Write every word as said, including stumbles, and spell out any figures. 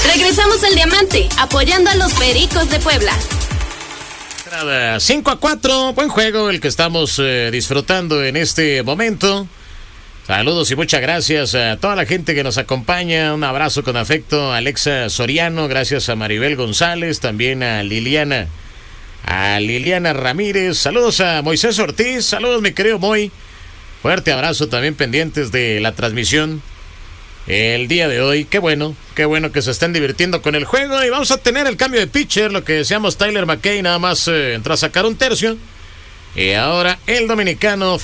Regresamos al Diamante, apoyando a los Pericos de Puebla. cinco a cuatro, buen juego el que estamos eh, disfrutando en este momento. Saludos y muchas gracias a toda la gente que nos acompaña. Un abrazo con afecto a Alexa Soriano, gracias a Maribel González, también a Liliana, a Liliana Ramírez. Saludos a Moisés Ortiz, saludos mi querido Moy. Fuerte abrazo también pendientes de la transmisión el día de hoy. Qué bueno, qué bueno que se estén divirtiendo con el juego. Y vamos a tener el cambio de pitcher, lo que decíamos Tyler McKay, nada más eh, entró a sacar un tercio. Y ahora el dominicano